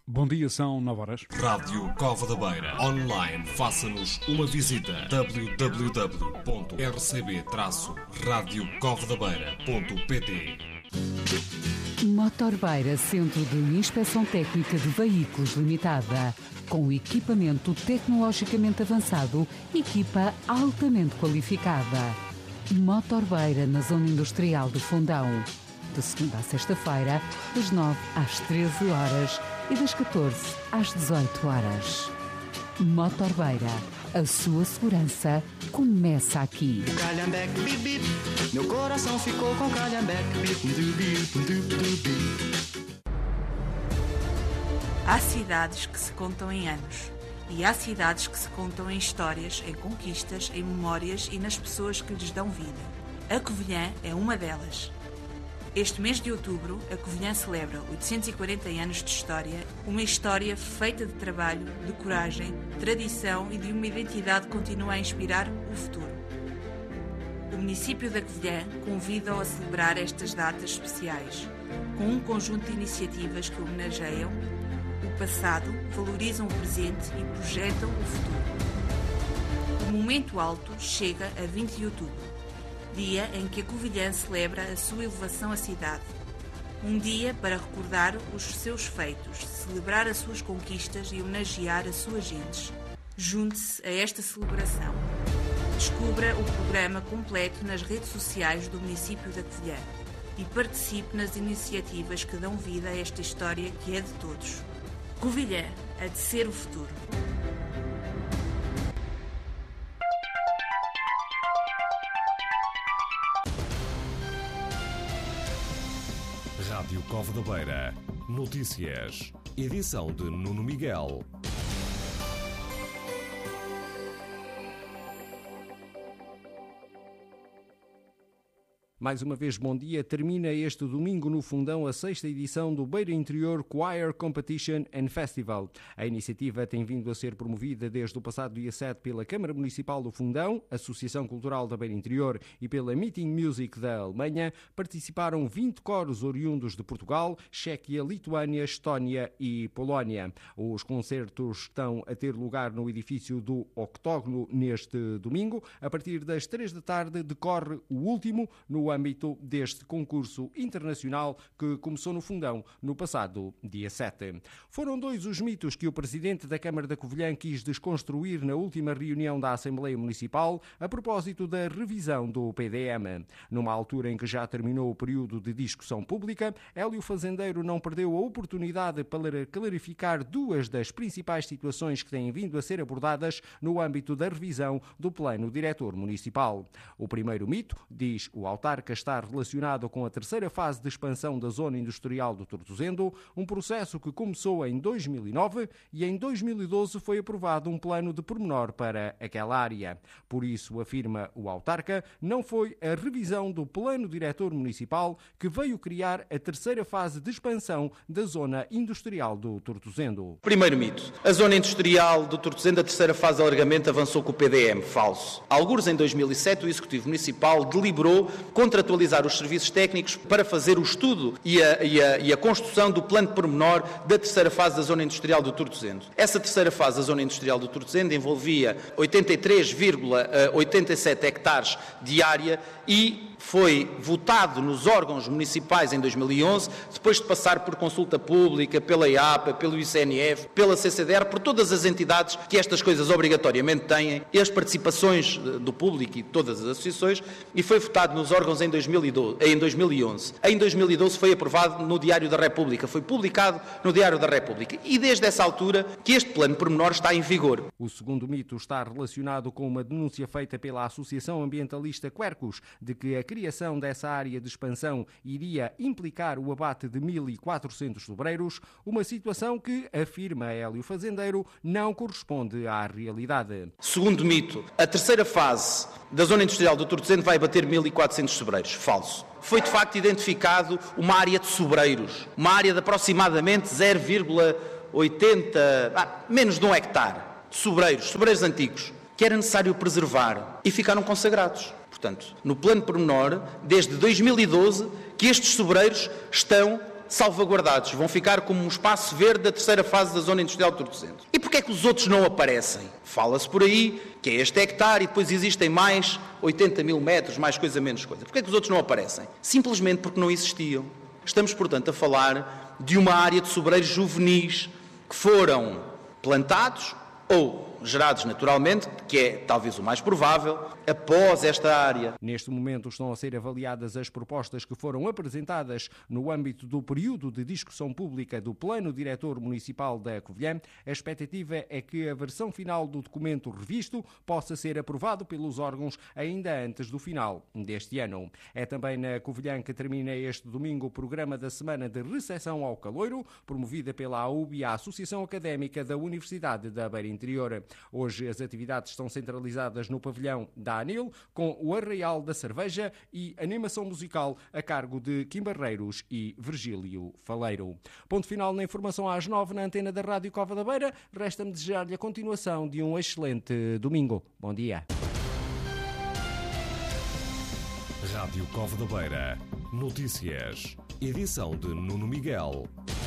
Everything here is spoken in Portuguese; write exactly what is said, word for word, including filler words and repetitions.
Bom dia, são nove horas. Rádio Cova da Beira. Online. Faça-nos uma visita. w w w ponto r c b traço rádio cova da beira ponto p t. Motor Beira, Centro de Inspeção Técnica de Veículos Limitada. Com equipamento tecnologicamente avançado, equipa altamente qualificada. Motor Beira, na Zona Industrial do Fundão. De segunda a sexta-feira, das nove às treze horas e das catorze às dezoito horas. Motor Beira, a sua segurança começa aqui. Calhambeque, bip, bip. Meu coração ficou com calhambeque, bip, bip, bip, bip, bip. Há cidades que se contam em anos. E há cidades que se contam em histórias, em conquistas, em memórias e nas pessoas que lhes dão vida. A Covilhã é uma delas. Este mês de outubro, a Covilhã celebra oitocentos e quarenta anos de história, uma história feita de trabalho, de coragem, tradição e de uma identidade que continua a inspirar o futuro. O município da Covilhã convida-o a celebrar estas datas especiais, com um conjunto de iniciativas que homenageiam o passado, valorizam o presente e projetam o futuro. O momento alto chega a vinte de outubro. Dia em que a Covilhã celebra a sua elevação à cidade. Um dia para recordar os seus feitos, celebrar as suas conquistas e homenagear as suas gentes. Junte-se a esta celebração. Descubra o programa completo nas redes sociais do município da Covilhã e participe nas iniciativas que dão vida a esta história que é de todos. Covilhã, a de ser o futuro. Rádio Cova da Beira. Notícias. Edição de Nuno Miguel. Mais uma vez, bom dia. Termina este domingo no Fundão a sexta edição do Beira Interior Choir Competition and Festival. A iniciativa tem vindo a ser promovida desde o passado dia sete pela Câmara Municipal do Fundão, Associação Cultural da Beira Interior e pela Meeting Music da Alemanha. Participaram vinte coros oriundos de Portugal, Chequia, Lituânia, Estónia e Polónia. Os concertos estão a ter lugar no edifício do Octógono neste domingo. A partir das três da tarde decorre o último no âmbito deste concurso internacional que começou no Fundão no passado dia sete. Foram dois os mitos que o presidente da Câmara da Covilhã quis desconstruir na última reunião da Assembleia Municipal a propósito da revisão do P D M. Numa altura em que já terminou o período de discussão pública, Hélio Fazendeiro não perdeu a oportunidade para clarificar duas das principais situações que têm vindo a ser abordadas no âmbito da revisão do Plano Diretor Municipal. O primeiro mito, diz o autarca, está relacionado com a terceira fase de expansão da zona industrial do Tortozendo, um processo que começou em dois mil e nove e em dois mil e doze foi aprovado um plano de pormenor para aquela área. Por isso, afirma o autarca, não foi a revisão do Plano Diretor Municipal que veio criar a terceira fase de expansão da zona industrial do Tortozendo. Primeiro mito. A zona industrial do Tortozendo, a terceira fase de alargamento, avançou com o P D M. Falso. Algures em dois mil e sete, o Executivo Municipal deliberou contratualizar os serviços técnicos para fazer o estudo e a, e, a, e a construção do plano de pormenor da terceira fase da zona industrial do Tortozendo. Essa terceira fase da zona industrial do Tortozendo envolvia oitenta e três vírgula oitenta e sete hectares de área e foi votado nos órgãos municipais em dois mil e onze, depois de passar por consulta pública, pela I A P A, pelo I C N F, pela C C D R, por todas as entidades que estas coisas obrigatoriamente têm, e as participações do público e todas as associações, e foi votado nos órgãos em dois mil e doze, em dois mil e onze. Em dois mil e doze foi aprovado no Diário da República, foi publicado no Diário da República, e desde essa altura que este plano pormenor está em vigor. O segundo mito está relacionado com uma denúncia feita pela Associação Ambientalista Quercus de que a criação dessa área de expansão iria implicar o abate de mil e quatrocentos sobreiros, uma situação que, afirma Hélio Fazendeiro, não corresponde à realidade. Segundo mito, a terceira fase da zona industrial do Tortozendo vai abater mil e quatrocentos sobreiros. Falso. Foi de facto identificado uma área de sobreiros, uma área de aproximadamente zero vírgula oitenta, ah, menos de um hectare, de sobreiros, sobreiros antigos, que era necessário preservar e ficaram consagrados. Portanto, no plano pormenor, desde dois mil e doze, que estes sobreiros estão salvaguardados, vão ficar como um espaço verde da terceira fase da Zona Industrial de Tortozendo. E porquê é que os outros não aparecem? Fala-se por aí que é este hectare e depois existem mais oitenta mil metros, mais coisa, menos coisa. Porquê é que os outros não aparecem? Simplesmente porque não existiam. Estamos, portanto, a falar de uma área de sobreiros juvenis que foram plantados ou gerados naturalmente, que é talvez o mais provável, após esta área. Neste momento estão a ser avaliadas as propostas que foram apresentadas no âmbito do período de discussão pública do Plano Diretor Municipal da Covilhã. A expectativa é que a versão final do documento revisto possa ser aprovado pelos órgãos ainda antes do final deste ano. É também na Covilhã que termina este domingo o programa da Semana de Recepção ao Caloiro, promovida pela A U B I, a Associação Académica da Universidade da Beira Interior. Hoje as atividades estão centralizadas no pavilhão da ANIL, com o Arraial da Cerveja e animação musical a cargo de Kim Barreiros e Virgílio Faleiro. Ponto final na informação às nove na antena da Rádio Cova da Beira. Resta-me desejar-lhe a continuação de um excelente domingo. Bom dia. Rádio Cova da Beira. Notícias. Edição de Nuno Miguel.